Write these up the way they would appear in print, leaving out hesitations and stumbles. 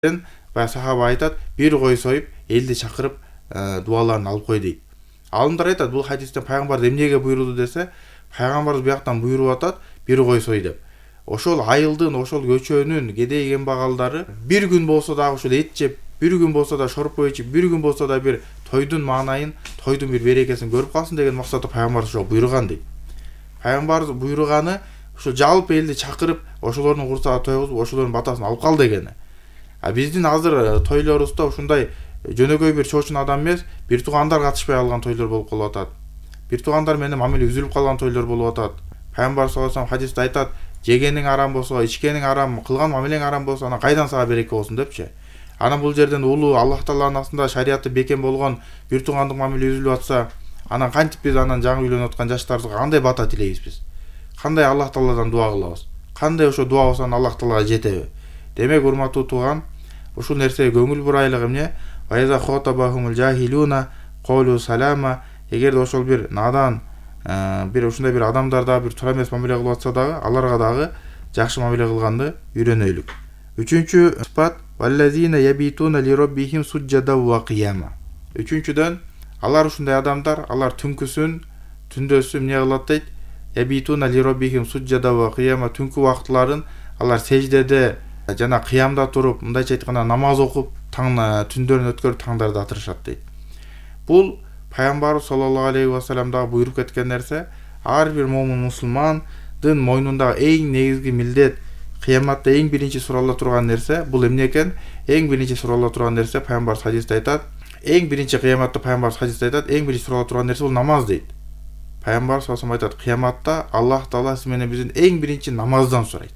баягы сахаба айтат, бир кой союп, элди чакырып дуаларын алып кой дейт. Алымдар айтат, бул хадистен пайгамбар эмнеге буйруду десе, пайгамбарыбыз бияктан буйруп атат, бир кой сой деп. Ошол айылдын, ошол көчөнүн кедей кембагалдары бир күн болсо дагы ошол эт жеп, бир күн болсо да шорпо ичип, бир күн болсо да бир тойдун маанайын, тойдун бир берекесин көрүп калсын деген максатта пайгамбар ошо буйруган дейт. Пайгамбар буйруганы ошол жалпы элди чакырып, ошолордун курсагы тойгузуп, ошолордун батасын алып кал дегени. А биздин азыр тойлорубузда ушундай жөнөкөй бир чоочун адам эмес, бир туугандар катышпай алган тойлор болуп калып атат. Бир туугандар менен мамиле үзүлүп калган тойлор болуп атат. Пайгамбар саллаллаху алейхи хадисте айтат, жегениң арам болсо, ичкениң арам, кылган мамилең арам болсо, анан кайдан сага береке болсун депчи. Анан бул жерден улуу Аллах Тааланын астында шариаты бекем болгон бир туугандык мамиле үзүлүп атса, анан кантип биз анан жаңы үйлөнүп аткан жаштарыбызга кандай бата тилейбиз биз? Кандай Аллах Тааладан дуа кылабыз? Кандай ошо дуабыз Аллах Таалага жетеби? Демек, урматтуу тууган, ушул нерсеге көңүл бурайлык эмне? Вайза хотабахумул жахилуна колу салама. Эгерде ошол бир надан, бир ушундай бир адамдар дагы бир туура эмес мамиле кылып атса дагы, аларга дагы жакшы мамиле кылганды үйрөнөйлүк. Үчүнчү сыпат валлазина ябитуна лираббихим суджада ва кияма. Үчүнчүдөн, алар ушундай адамдар, алар түнкүсүн, түндөсү эмне кылат дейт? Ябитуна лираббихим суджада ва кияма. Түнкү убакытларын алар сеждеде жана кыямда туруп, мындайча айтканда намаз окуп, түндөрүн өткөрүп таңдарда атырышат дейт. Бул пайгамбарыбыз саллаллаху алейхи ва саллям дагы буйруп кеткен нерсе. Ар бир момун мусулмандын мойнундагы эң негизги милдет, кыяматта эң биринчи сурала турган нерсе бул эмне экен? Эң биринчи сурала турган нерсе пайгамбар хадисте айтат. Эң биринчи кыяматта пайгамбар хадисте айтат, эң биринчи сурала турган нерсе бул намаз дейт. Пайгамбар саллаллаху алейхи айтат, кыяматта Аллах Таала сиз менен биздин эң биринчи намаздан сурайт.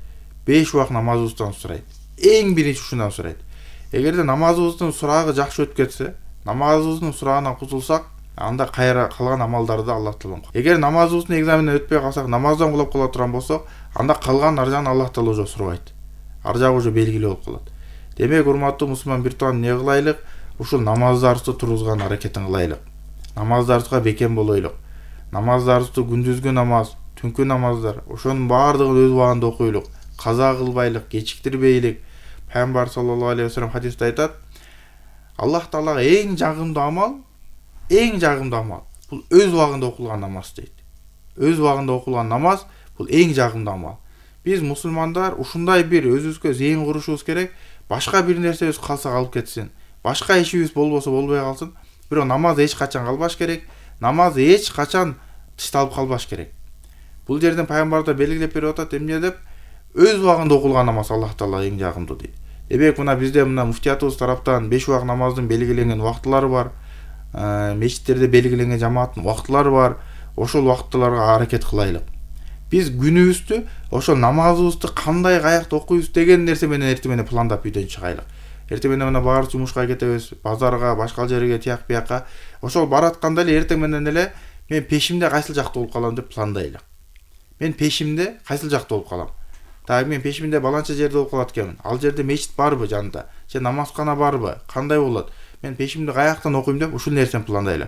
5 убак намазыбыздан сурайт. Эң биринчи ушундан сурайт. Эгерде намазыбыздын сурагы жакшы өтүп кетсе, намазыбыздын сурагынан кутулсак, анда кайра калган амалдарды Аллах Таала. Эгер намазыбыздын экзаменинен өтпөй калсак, намаздан кулап кала турган болсок, анда калган аржан Аллах Таала уже сурбайт. Аржак уже белгилүү болуп калат. Демек, урматтуу мусулман бир тууган эмне кылайлык? Ушул намаздарыбызды тургузган аракетин кылайлык. Намаздарыбызга бекем болойлук. Намаздарыбызды күндүзгү намаз, түнкү намаздар, ошонун баардыгын өз убагында окуйлук. Каза кылбайлык, кечиктирбейлик. Пайгамбар саллаллаху алейхи ва саллям хадисте айтат, Аллах Таалага эң жагымдуу амал бул өз убагында окулган намаз дейт. Өз убагында окулган намаз бул эң жагымдуу амал. Биз мусулмандар ушундай бир өзүбүзгө зейин курушубуз керек. Башка бир нерсебиз калса калып кетсин. Башка ишибиз болбосо болбой калсын. Бирок намаз эч качан калбаш керек. Намаз эч качан тышталып калбаш керек. Бул жерден пайгамбар да белгилеп берип атат, эмне деп? Өз убагында окулган намаз Аллах Таалага эң жагымдуу дейт. Демек, бизде муфтиятыбыз тараптан 5 убак намаздын белгиленген убактылары бар. Мечиттерде белгиленген жамааттын убактылары бар. Ошол убактыларга аракет кылайлык. Биз күнүбүздү, ошол намазыбызды кандай каякта окуйбуз деген нерсе менен эртең менен пландап үйдөн чыгайлык. Эртең менен мына баарыбыз жумушка кетебиз, базарга, башка жерге, тияк бияка. Ошол баратканда эле эртең менен эле мен пешимде кайсыл жакта болуп калам деп пландайлык. Мен пешимде кайсыл жакта болуп калам? Так, мен пешимде баланча жерде болуп калат экенмин. Ал жерде мечит барбы жанында? Же намазкана барбы? Кандай болот? Мен пешимди каяктан окуйм деп ушул нерсени пландайлык.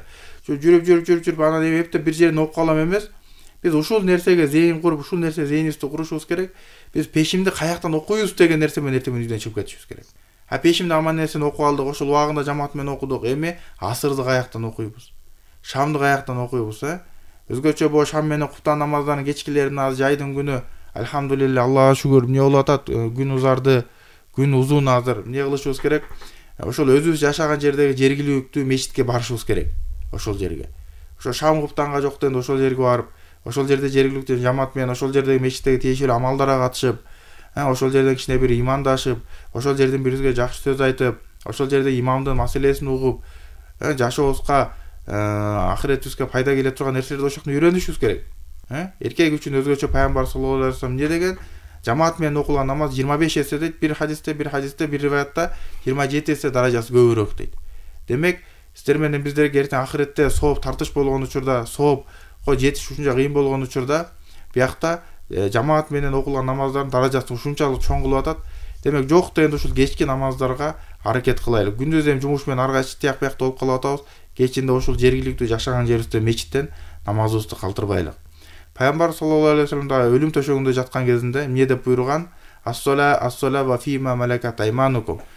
Жүрүп анан эптеп бир жерден окуп калам эмес. Биз ушул нерсеге зейин куруп, ушул нерсе зейнибизди курушубуз керек. Биз пешимди каяктан окуйбуз деген нерсе менен эртең үйдөн чыгып кетишибиз керек. А пешимде аман нерсени окуп алдык, ошол убагында жамаат менен окудук. Эми асырды каяктан окуйбуз? Шамды каяктан окуйбуз, Өзгөчө бул шам менен куптан намаздарын кечкилерин азыр жайдын күнү, альхамдулилля, Аллага шүгүр, эмне болуп атат? Күн узарды, күн узун азыр. Эмне кылышыбыз керек? Ошол өзүбүз жашаган жердеги жергиликтүү мечитке барышыбыз керек. Ошол жерге. Ошо шам куптанга жок дегенде ошол жерге барып, ошол жерде жергиликтүү жамаат менен ошол жердеги мечиттеги тиешелүү амалдарга катышып, ошол жерден кичине бир имандашып, ошол жерден бирибизге жакшы сөз айтып, ошол жерде имамдын маселесин угуп, жашообузга, ахиретибизге пайда келе турган нерселерди ошол жактан үйрөнүшүбүз керек. Эркек үчүн өзгөчө пайгамбар саллаллаху алейхи ва саллям эмне деген? Жамаат менен окулган намаз 25 эсе дейт, бир хадисте, бир риваятта 27 эсе даражасы көбүрөөк дейт. Демек, сиздер менен биздерге эртең ахиретте сооп тартыш болгон учурда, соопко жетиш ушунча кыйын болгон учурда, биякта жамаат менен окулган намаздардын даражасы ушунчалык чоң кылып атат. Демек, жок дегенде ушул кечки намаздарга аракет кылайлык. Күндүз эми жумуш менен ар кайсы тияк биякта болуп калып атабыз. Кечинде ушул жергиликтүү жашаган жерибизде мечиттен намазыбызды калтырбайлык. Пайгамбар саллаллаху алейхи ва саллям да өлүм төшөгүндө жаткан кезинде эмне деп буйруган? ассола ва фима малакат айманукум.